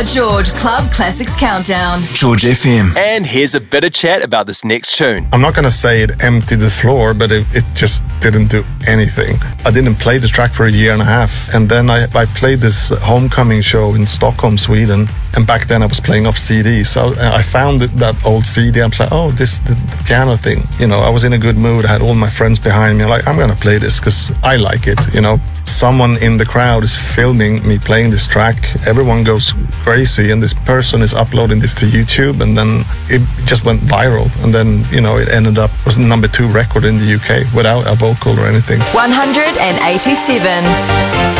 The George Club Classics Countdown. George FM. And here's a bit of chat about this next tune. I'm not going to say it emptied the floor, but it just didn't do anything. I didn't play the track for a year and a half, and then I played this homecoming show in Stockholm, Sweden, and back then I was playing off CD, so I found that old CD. I was like, oh, the piano thing. You know, I was in a good mood. I had all my friends behind me. I'm like, I'm going to play this because I like it, you know. Someone in the crowd is filming me playing this track. Everyone goes crazy, and this person is uploading this to YouTube, and then it just went viral. And then, you know, it ended up was the #2 record in the UK without a vocal or anything. 187.